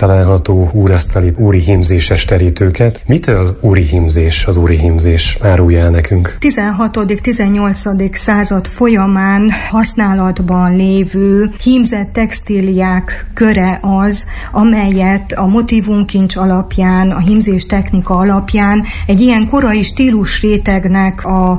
található úrasztali úri hímzéses terítőket. Mitől úri hímzés az úri hímzés? Árulja el nekünk. 16.-18. század folyamán használatban lévő hímzett textíliák köre az, amelyet a motívumkincs alapján, a hímzés technika alapján egy ilyen korai stílusrétegnek a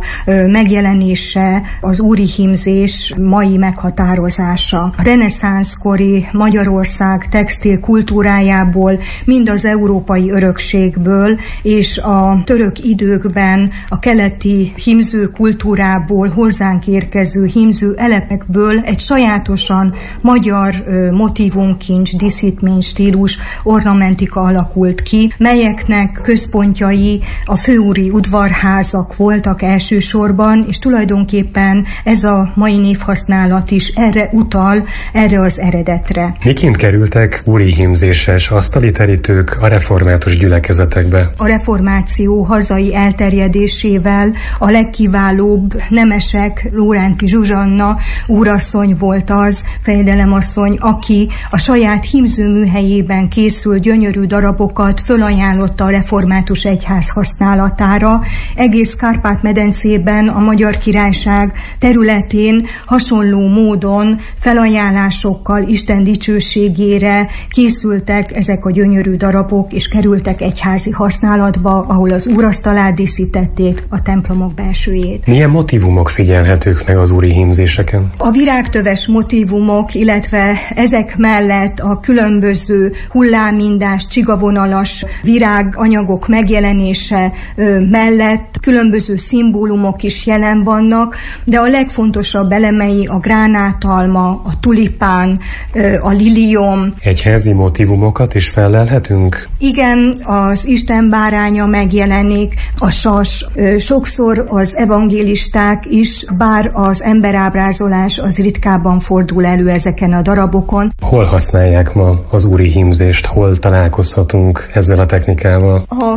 megjelenése az úri hímzés mai meghatározása. A reneszánszkori Magyarország textil kultúrájából, mind az európai örökségből és a török időkben a keleti hímző kultúrából hozzánk érkező hímző elepekből egy sajátosan magyar motívumkincs, díszítménystílus, ornamentika alakult ki, melyeknek központjai a főúri udvarházak voltak elsősorban, és tulajdonképpen ez a mai névhasználat is erre utal, erre az eredetre. Miként kerültek úri hímzéses asztali terítők a református gyülekezetekbe? A reformáció hazai elterjedésével a legkiválóbb nemesek, Lóránfi Zsuzsanna úrasszony volt az, fejedelemasszony, aki a saját hímzőműhelyében készült gyönyörű darabokat fölajánlotta a református egyház használatára. Egész Kárpát-medencében, a Magyar Királyság területén hasonló módon felajánlásokkal Isten dicsőségére készültek ezek a gyönyörű darabok, és kerültek egyházi használatba, ahol az úrasztalát díszítették, a templomok belsőjét. Milyen motívumok figyelhetők meg az úri hímzéseken? A virágtöves motívumok, illetve ezek mellett a különböző hullámindás, csigavonalas viráganyagok megjelenése mellett különböző szimbólumok is jelen vannak, de a legfontosabb elemei a gránátalma, a tulipán, a lilium. Egyházi motívumokat is fellelhetünk? Igen, az Isten báránya megjelenik, a sas. Sokszor az evangélisták is, bár az emberábrázolás az ritkában fordul elő ezeken a darabokon. Hol használják ma az úri hímzést? Hol találkozhatunk ezzel a technikával? A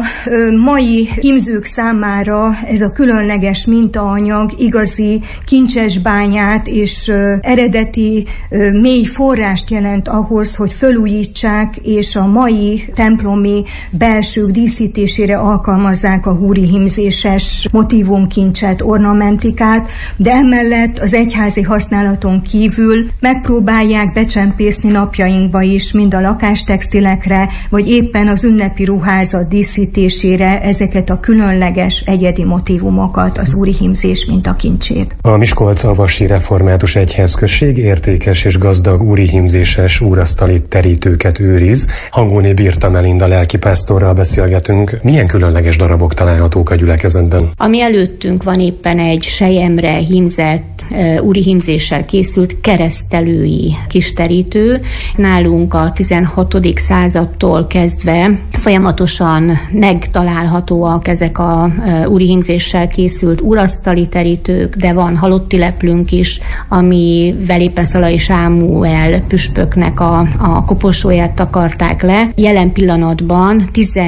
mai hímzők számára ez a különleges mintaanyag igazi kincses bányát és eredeti mély forrást jelent ahhoz, hogy felújítsák és a mai templomi belsők díszítésére alkalmazzák a úri hímzéses motívumkincset, ornamentikát, de emellett az egyházi használaton kívül megpróbálják becsempészni napjainkba is, mind a lakástextilekre, vagy éppen az ünnepi ruházat díszítésére ezeket a különleges egyedi motívumokat, az úri hímzés mintakincsét. A Miskolc-avasi református egyházközség értékes és gazdag úri hímzéses úrasztali terítőket őriz. Hangóné Birta Melinda lelkipásztorral beszélgetünk. Milyen különleges darabok találhatók a gyülekezetben? Ami előttünk van éppen egy selyemre hímzett, úri hímzéssel készült keresztelői kis terítő. Nálunk a 16. századtól kezdve folyamatosan megtalálhatóak ezek a úri hímzéssel készült úrasztali terítők, de van halotti leplünk is, amivel éppen Szalai Sámuel püspöknek a koporsóját takarták le. Jelen pillanatban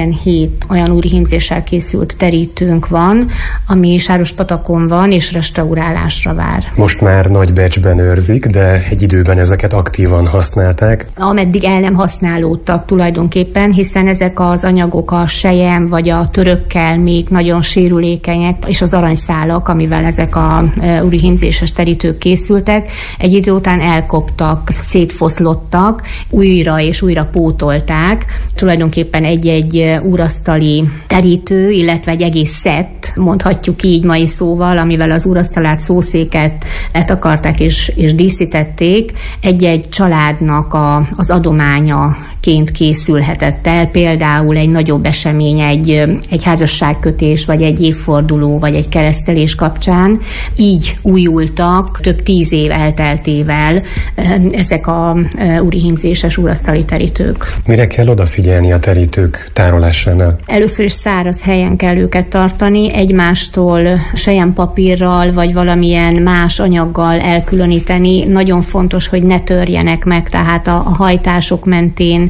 17 olyan úri hímzéssel készült terítőnk van, ami Sárospatakon van, és restaurálásra vár. Most már Nagybecsben őrzik, de egy időben ezeket aktívan használták. Ameddig el nem használódtak tulajdonképpen, hiszen ezek az anyagok a selyem vagy a törökkel még nagyon sérülékenyek, és az aranyszálak, amivel ezek a úri hímzéses terítők készültek, egy idő után elkoptak, szétfoszlottak, újra és újra pótolták. Tulajdonképpen egy-egy úrasztali terítő, illetve egy egész szett, mondhatjuk így mai szóval, amivel az úrasztalát, szószéket letakarták és díszítették, egy-egy családnak az adományaként készülhetett el, például egy nagyobb esemény, egy házasságkötés, vagy egy évforduló, vagy egy keresztelés kapcsán. Így újultak több 10 év elteltével ezek a úri hímzéses úrasztali terítők. Mire kell odafigyelni a terítők tárolásánál? Először is száraz helyen kell őket tartani, egymástól selyempapírral, vagy valamilyen más anyaggal elkülöníteni. Nagyon fontos, hogy ne törjenek meg, tehát a hajtások mentén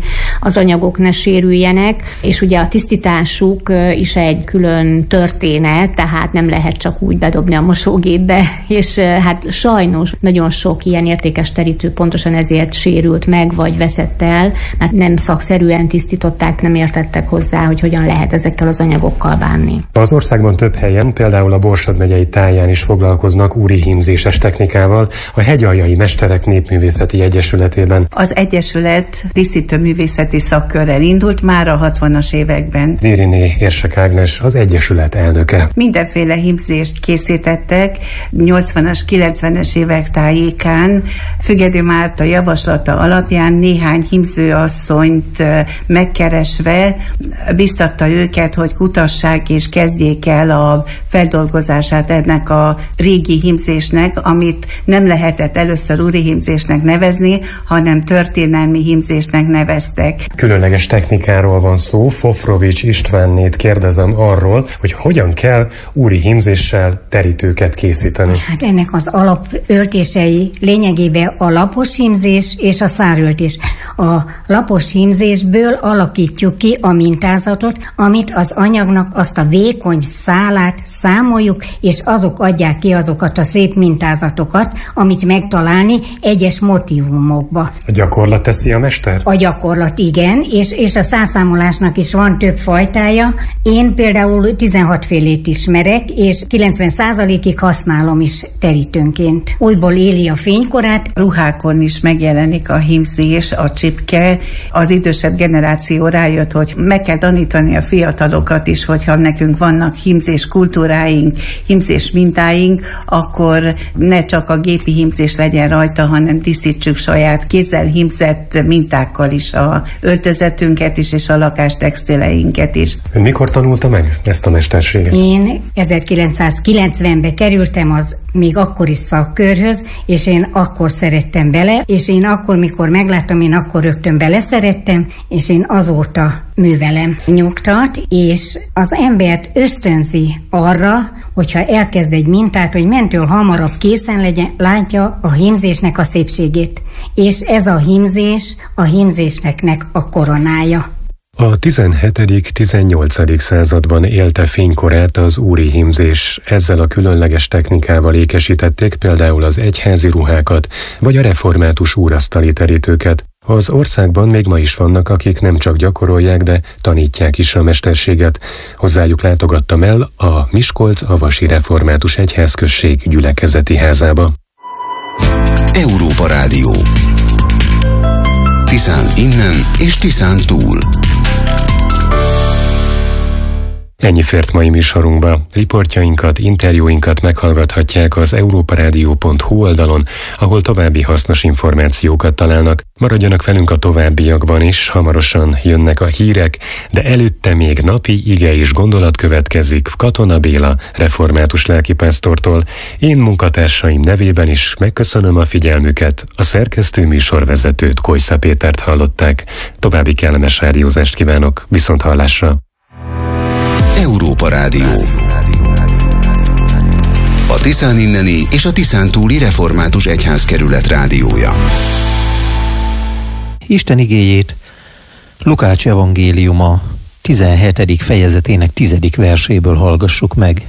az anyagok ne sérüljenek, és ugye a tisztításuk is egy külön történet, tehát nem lehet csak úgy bedobni a mosógépbe, és hát sajnos nagyon sok ilyen értékes terítő pontosan ezért sérült meg, vagy veszett el, mert nem szakszerűen tisztították, nem értettek hozzá, hogy hogyan lehet ezekkel az anyagokkal bánni. Az országban több helyen, például a Borsod megyei Táján is foglalkoznak úrihímzéses technikával, a Hegyaljai Mesterek Népművészeti Egyesületében. Az Egyesület díszítőművészeti szakkörrel indult már a 60-as években. Dériné Érsek Ágnes az Egyesület elnöke. Mindenféle hímzést készítettek 80-as, 90-es évek tájékán. Függedi Márta javaslata alapján néhány hímzőasszonyt megkeresve biztatta őket, hogy kutassák és kezdjék el a feldolgozását ennek a régi hímzésnek, amit nem lehetett először úrihímzésnek nevezni, hanem történelmi hímzésnek neveztek. Különleges technikáról van szó. Fofrovics Istvánnét kérdezem arról, hogy hogyan kell úrihímzéssel terítőket készíteni. Hát ennek az alapöltései lényegében a lapos hímzés és a száröltés. A lapos hímzésből alakítjuk ki a mintázatot, amit az anyagnak azt a vékony szálát számoljuk, és azok adják ki azokat a szép mintázatokat, amit megtalálni egyes motívumokba. A gyakorlat teszi a mestert? A gyakorlat, igen, és a szárszámolásnak is van több fajtája. Én például 16 félét ismerek, és 90%-ig használom is terítőnként. Újból éli a fénykorát. Ruhákon is megjelenik a hímzés, a csipke. Az idősebb generáció rájött, hogy meg kell tanítani a fiatalokat is, hogyha nekünk vannak hímzés kultúráink, hímzés mintáink, akkor ne csak a gépi hímzés legyen rajta, hanem díszítsük saját kézzel hímzett mintákkal is a öltözetünket is, és a lakástextileinket is. Ön mikor tanulta meg ezt a mesterséget? Én 1990-ben kerültem az még akkori szakkörhöz, és én akkor szerettem bele, és én akkor, mikor megláttam, én akkor rögtön beleszerettem, és én azóta művelem. Nyugtat, és az embert ösztönzi arra, hogyha elkezd egy mintát, hogy mentől hamarabb készen legyen, látja a hímzésnek a szépségét. És ez a hímzés a hímzésnek a koronája. A 17.-18. században élte fénykorát az úrihímzés. Ezzel a különleges technikával ékesítették például az egyházi ruhákat, vagy a református úrasztali terítőket. Az országban még ma is vannak, akik nem csak gyakorolják, de tanítják is a mesterséget. Hozzájuk látogattam el a Miskolc-Avasi Református Egyházközség gyülekezeti házába. Európa Rádió. Tiszán innen és Tiszán túl. Ennyi fért mai műsorunkba. Riportjainkat, interjúinkat meghallgathatják az europaradio.hu oldalon, ahol további hasznos információkat találnak. Maradjanak velünk a továbbiakban is, hamarosan jönnek a hírek, de előtte még napi ige és gondolat következik Katona Béla református lelkipásztortól. Én munkatársaim nevében is megköszönöm a figyelmüket, a szerkesztő műsorvezetőt, Kojsza Pétert hallották. További kellemes rádiózást kívánok, viszonthallásra! Európa Rádió. A Tiszán inneni és a Tiszán túli református egyházkerület rádiója. Isten igéjét Lukács evangéliuma 17. fejezetének 10. verséből hallgassuk meg.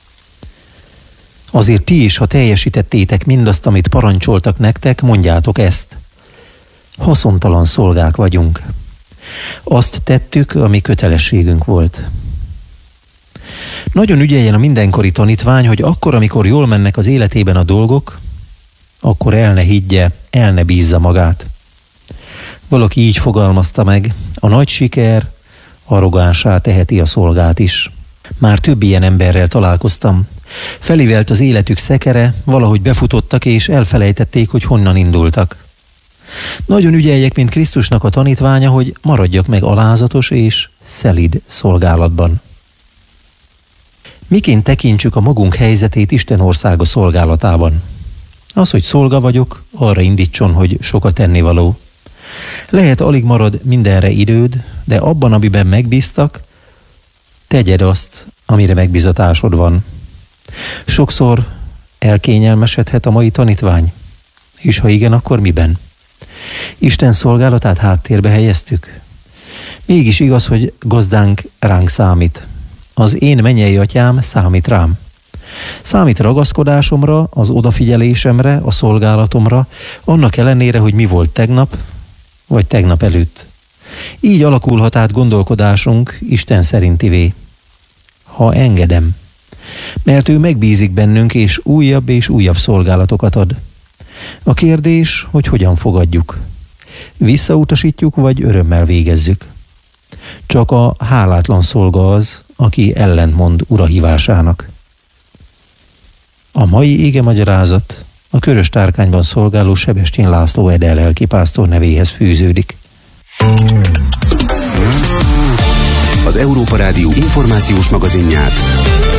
Azért ti is, ha teljesítettétek mindazt, amit parancsoltak nektek, mondjátok ezt. Haszontalan szolgák vagyunk. Azt tettük, ami kötelességünk volt. Nagyon ügyeljen a mindenkori tanítvány, hogy akkor, amikor jól mennek az életében a dolgok, akkor el ne higgye, el ne bízza magát. Valaki így fogalmazta meg, a nagy siker arrogánsá teheti a szolgát is. Már több ilyen emberrel találkoztam. Felívelt az életük szekere, valahogy befutottak és elfelejtették, hogy honnan indultak. Nagyon ügyeljek, mint Krisztusnak a tanítványa, hogy maradjak meg alázatos és szelíd szolgálatban. Miként tekintsük a magunk helyzetét Isten országa szolgálatában? Az, hogy szolga vagyok, arra indítson, hogy sokat tennivaló. Lehet, alig marad mindenre időd, de abban, amiben megbíztak, tegyed azt, amire megbizatásod van. Sokszor elkényelmesedhet a mai tanítvány, és ha igen, akkor miben? Isten szolgálatát háttérbe helyeztük? Mégis igaz, hogy gazdánk ránk számít. Az én mennyei atyám számít rám. Számít ragaszkodásomra, az odafigyelésemre, a szolgálatomra, annak ellenére, hogy mi volt tegnap, vagy tegnap előtt. Így alakulhat át gondolkodásunk Isten szerintivé. Ha engedem. Mert ő megbízik bennünk, és újabb szolgálatokat ad. A kérdés, hogy hogyan fogadjuk. Visszautasítjuk, vagy örömmel végezzük. Csak a hálátlan szolga az, aki ellentmond ura hívásának. A mai igemagyarázat a Körös Tárkányban szolgáló Sebestyén László Ede lelkipásztor nevéhez fűződik. Az Európa Rádió információs magazinját